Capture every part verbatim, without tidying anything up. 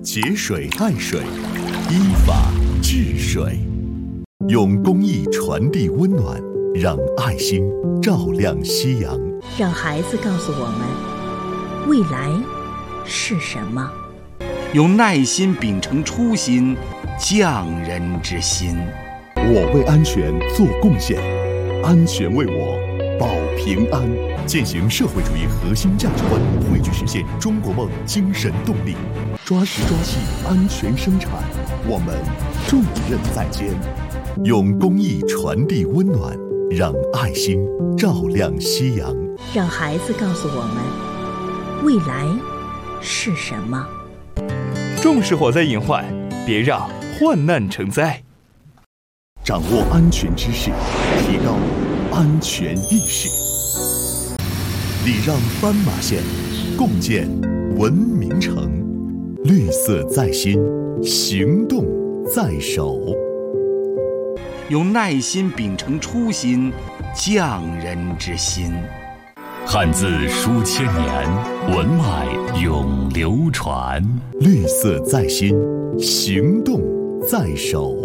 节水爱水，依法治水，用公益传递温暖，让爱心照亮夕阳。 让孩子告诉我们，未来是什么？ 用耐心秉承初心，匠人之心。 我为安全做贡献，安全为我保平安。践行社会主义核心价值观，汇聚实现中国梦精神动力，抓实抓细安全生产，我们重任在肩。用公益传递温暖，让爱心照亮夕阳。 让孩子告诉我们，未来是什么？ 重视火灾隐患，别让患难成灾。 掌握安全知识，提高安全意识。礼让斑马线，共建文明城。绿色在心，行动在手。 用耐心秉承初心，匠人之心。 汉字书千年，文脉永流传。 绿色在心，行动在手。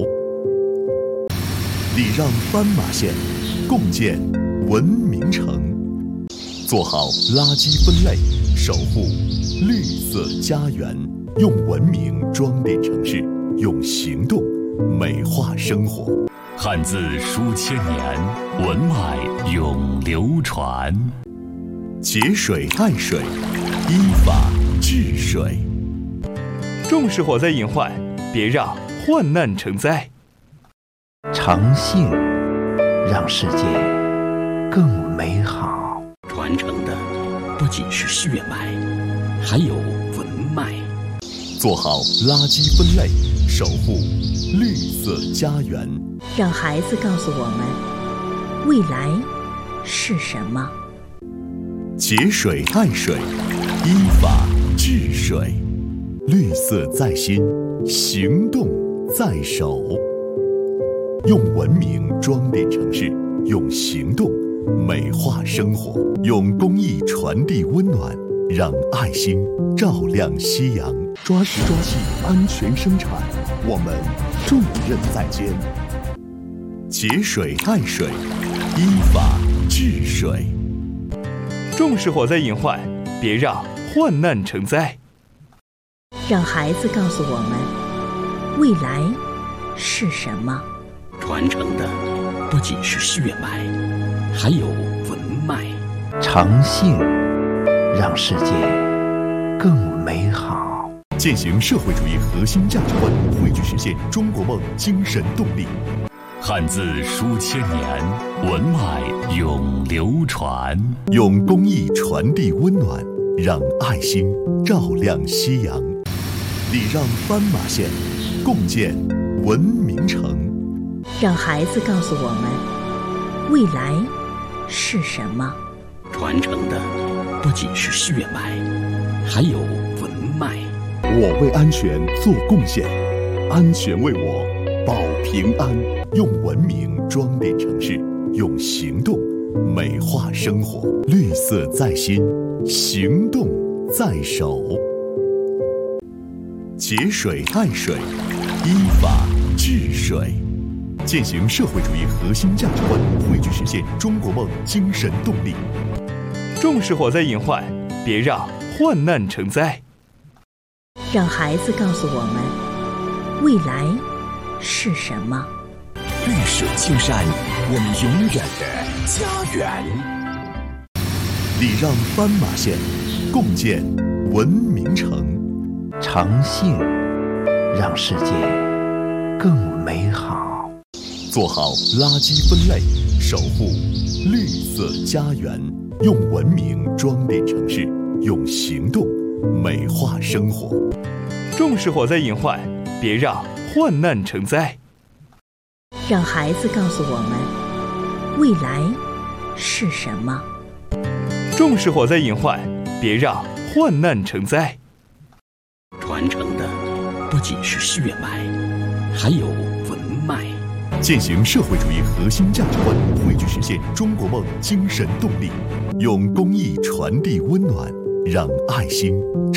礼让斑马线，共建文明城。做好垃圾分类，守护绿色家园。用文明装点城市，用行动美化生活。 汉字书千年，文脉永流传。 节水爱水，依法治水。 重视火灾隐患，别让患难成灾。 诚信让世界更美好。 传承的不仅是血脉，还有文脉。 做好垃圾分类，守护绿色家园。 让孩子告诉我们，未来是什么？ 节水爱水，依法治水。绿色在心，行动在手。用文明装点城市，用行动美化生活。用公益传递温暖，让爱心照亮夕阳。抓实抓细安全生产，我们重任在肩。节水爱水，依法治水。 重视火灾隐患，别让患难成灾。 让孩子告诉我们，未来是什么？ 传承的不仅是血脉，还有文脉。 诚信让世界更美好。 践行社会主义核心价值观，汇聚实现中国梦精神动力。 汉字书千年，文脉永流传。 用公益传递温暖，让爱心照亮夕阳。礼让斑马线，共建文明城。 让孩子告诉我们，未来是什么？ 传承的不仅是血脉，还有文脉。 我为安全做贡献，安全为我保平安。用文明装点城市，用行动美化生活。绿色在心，行动在手。节水爱水，依法治水。践行社会主义核心价值观，汇聚实现中国梦精神动力。 重视火灾隐患，别让患难成灾。 让孩子告诉我们，未来是什么？ 绿水青山，我们永远的家园。 礼让斑马线，共建文明城。 诚信让世界更美好。 做好垃圾分类，守护绿色家园。用文明装点城市，用行动美化生活。 重视火灾隐患，别让患难成灾。 让孩子告诉我们，未来是什么？ 重视火灾隐患，别让患难成灾。 传承的不仅是血脉，还有文脉。 践行社会主义核心价值观，汇聚实现中国梦精神动力。用公益传递温暖，让爱心照